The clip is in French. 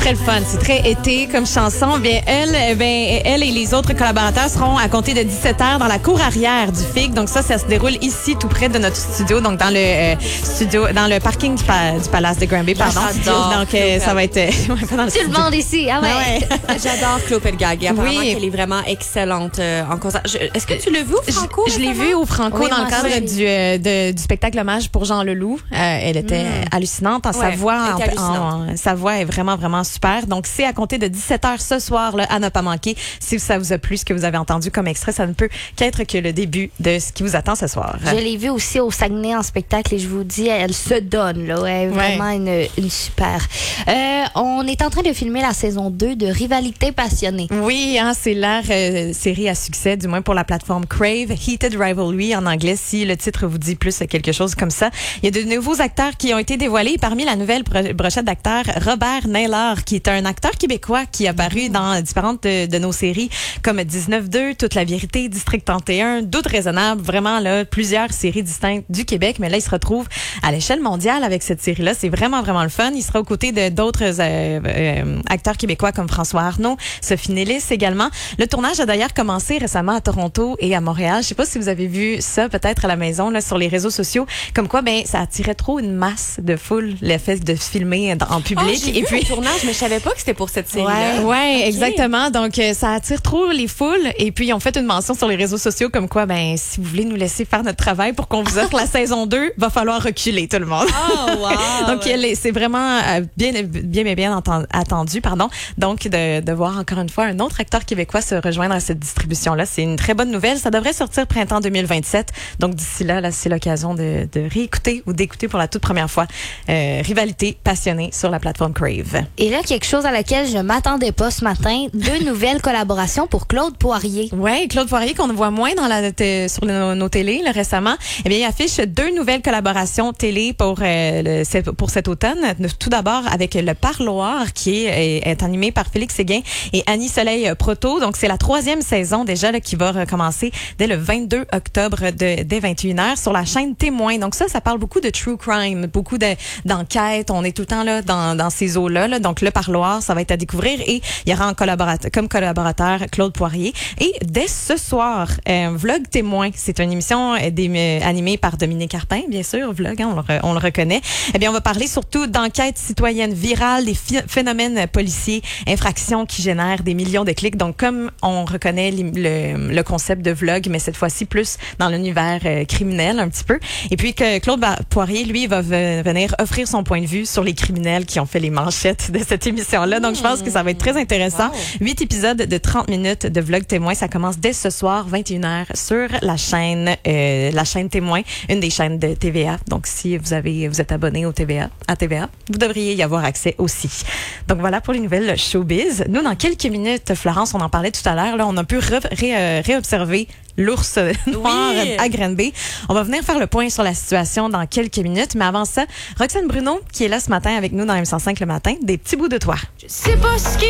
très le fun. C'est très été comme chanson. Bien, elle et les autres collaborateurs seront à compter de 17h dans la cour arrière du FIG. Donc ça se déroule ici, tout près de notre studio. Donc dans le parking du Palace de Granby, pardon. Donc ça va être pas dans le studio. Tout le monde ici. Ah ouais. J'adore Claude Pelgaghi. Apparemment Oui. qu'elle est vraiment excellente en concert. Est-ce que tu l'as vu au Franco? Je l'ai vue au Franco Oui, dans le moi cadre aussi. du spectacle hommage pour Jean Leloup. Elle était hallucinante. Sa Ouais, voix, elle était hallucinante. sa voix est vraiment, vraiment super. Donc, c'est à compter de 17h ce soir, là, à ne pas manquer. Si ça vous a plu, ce que vous avez entendu comme extrait, ça ne peut qu'être que le début de ce qui vous attend ce soir. Je l'ai vue aussi au Saguenay en spectacle et je vous dis, elle se donne, là. Elle est vraiment une super. On est en train de filmer la saison 2 de Rivalité passionnée. Oui, hein, c'est leur série à succès, du moins pour la plateforme Crave, Heated Rivalry en anglais, si le titre vous dit plus quelque chose comme ça. Il y a de nouveaux acteurs qui ont été dévoilés. Parmi la nouvelle brochette d'acteurs, Robert Naylor, qui est un acteur québécois qui a apparu dans différentes de nos séries comme 19-2, Toute la vérité, District 31, Doute raisonnable, vraiment là plusieurs séries distinctes du Québec, mais là il se retrouve à l'échelle mondiale avec cette série-là. C'est vraiment, vraiment le fun. Il sera aux côtés de d'autres acteurs québécois comme François Arnaud, Sophie Nélis également. Le tournage a d'ailleurs commencé récemment à Toronto et à Montréal. Je sais pas si vous avez vu ça peut-être à la maison là sur les réseaux sociaux, comme quoi ça attirait trop une masse de foule, le fait de filmer en public. J'ai vu le tournage, mais je savais pas que c'était pour cette série-là. Ouais, exactement. Donc ça attire trop les foules et puis ils ont fait une mention sur les réseaux sociaux comme quoi si vous voulez nous laisser faire notre travail pour qu'on vous offre la saison 2, va falloir reculer tout le monde. Oh wow. Donc c'est vraiment bien attendu, pardon. Donc de voir encore une fois un autre acteur québécois se rejoindre à cette distribution-là, c'est une très bonne nouvelle. Ça devrait sortir printemps 2027. Donc d'ici là, c'est l'occasion de réécouter ou d'écouter pour la toute première fois Rivalité passionnée sur la plateforme Crave. Et là, quelque chose à laquelle je m'attendais pas ce matin, 2 nouvelles collaborations pour Claude Poirier. Ouais, Claude Poirier qu'on voit moins sur nos télés là, récemment. Eh bien, il affiche 2 nouvelles collaborations télé pour cet automne. Tout d'abord avec Le Parloir qui est animé par Félix Séguin et Annie Soleil Proto. Donc c'est la 3e saison déjà là, qui va recommencer dès le 22 octobre dès 21h sur la chaîne Témoin. Donc ça parle beaucoup de true crime, beaucoup d'enquêtes. On est tout le temps là dans ces eaux-là. Là. Donc Le Parloir, ça va être à découvrir et il y aura comme collaborateur Claude Poirier. Et dès ce soir, Vlog Témoin, c'est une émission animée par Dominique Carpin, bien sûr, Vlog, hein, on le reconnaît. Eh bien, on va parler surtout d'enquêtes citoyennes virales, des phénomènes policiers, infractions qui génèrent des millions de clics. Donc, comme on reconnaît le concept de vlog, mais cette fois-ci plus dans l'univers criminel un petit peu. Et puis que Claude Poirier, lui, va venir offrir son point de vue sur les criminels qui ont fait les manchettes de cette émission-là. Donc, je pense que ça va être très intéressant. 8 épisodes de 30 minutes de Vlog Témoin. Ça commence dès ce soir, 21h, sur la chaîne Témoin, une des chaînes de TVA. Donc, si vous êtes abonné à TVA, vous devriez y avoir accès aussi. Donc, voilà pour les nouvelles showbiz. Nous, dans quelques minutes, Florence, on en parlait tout à l'heure, là, on a pu réobserver l'ours noir à Granby. On va venir faire le point sur la situation dans quelques minutes. Mais avant ça, Roxane Bruno, qui est là ce matin avec nous dans M105 le matin, des petits bouts de toi. Je sais pas ce qui